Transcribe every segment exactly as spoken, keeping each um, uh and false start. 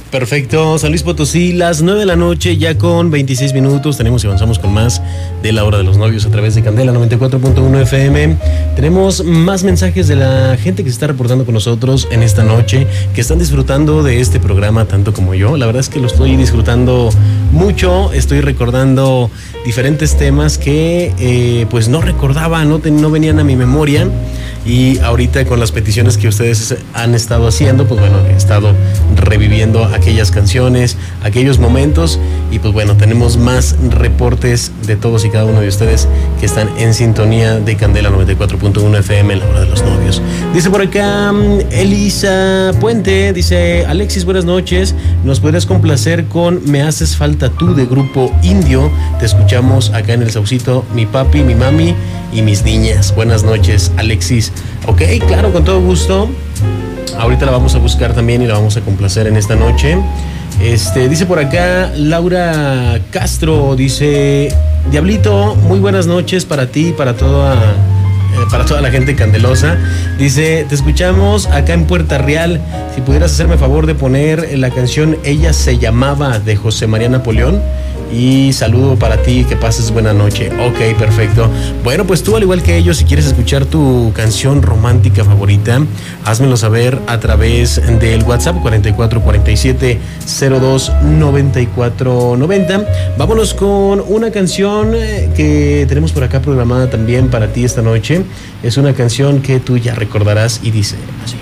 Perfecto, San Luis Potosí, las nueve de la noche, ya con veintiséis minutos. Tenemos y avanzamos con más de la hora de los novios a través de Candela noventa y cuatro punto uno F M. Tenemos más mensajes de la gente que se está reportando con nosotros en esta noche, que están disfrutando de este programa tanto como yo. La verdad es que lo estoy disfrutando mucho. Estoy recordando diferentes temas que eh, pues no recordaba, no, te, no venían a mi memoria. Y ahorita con las peticiones que ustedes han estado haciendo, pues bueno, he estado reviviendo aquellas canciones, aquellos momentos. Y pues bueno, tenemos más reportes de todos y cada uno de ustedes que están en sintonía de Candela noventa y cuatro punto uno F M, la hora de los novios. Dice por acá Elisa Puente, dice: Alexis, buenas noches, ¿nos podrías complacer con Me Haces Falta Tú de Grupo Indio? Te escuchamos acá en el Saucito, mi papi, mi mami y mis niñas. Buenas noches, Alexis. Ok, claro, con todo gusto. Ahorita la vamos a buscar también y la vamos a complacer en esta noche. Este, dice por acá Laura Castro, dice: Diablito, muy buenas noches para ti y para toda, eh, para toda la gente candelosa. Dice: te escuchamos acá en Puerta Real. Si pudieras hacerme favor de poner la canción Ella se llamaba de José María Napoleón. Y saludo para ti, que pases buena noche. Ok, perfecto. Bueno, pues tú, al igual que ellos, si quieres escuchar tu canción romántica favorita, házmelo saber a través del WhatsApp cuarenta y cuatro cuarenta y siete cero dos noventa y cuatro noventa. Vámonos con una canción que tenemos por acá programada también para ti esta noche. Es una canción que tú ya recordarás y dice así.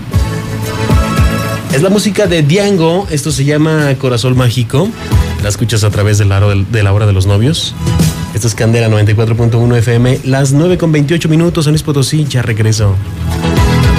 Es la música de Diango. Esto se llama Corazón Mágico. La escuchas a través de la, de la hora de los novios. Esto es Candela noventa y cuatro punto uno F M. Las nueve con veintiocho minutos. San Luis Potosí, ya regreso.